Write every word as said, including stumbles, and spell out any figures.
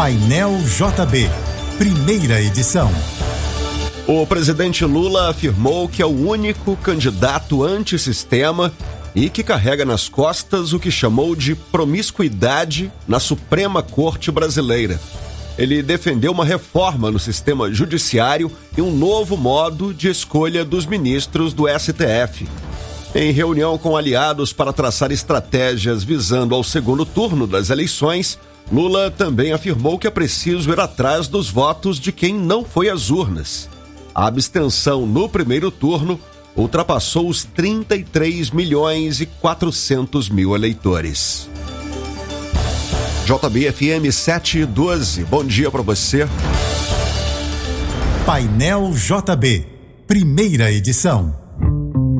Painel J B, primeira edição. O presidente Lula afirmou que é o único candidato antissistema e que carrega nas costas o que chamou de promiscuidade na Suprema Corte Brasileira. Ele defendeu uma reforma no sistema judiciário e um novo modo de escolha dos ministros do S T F. Em reunião com aliados para traçar estratégias visando ao segundo turno das eleições, Lula também afirmou que é preciso ir atrás dos votos de quem não foi às urnas. A abstenção no primeiro turno ultrapassou os trinta e três milhões e quatrocentos mil eleitores. J B F M sete e doze, bom dia para você. Painel J B, primeira edição.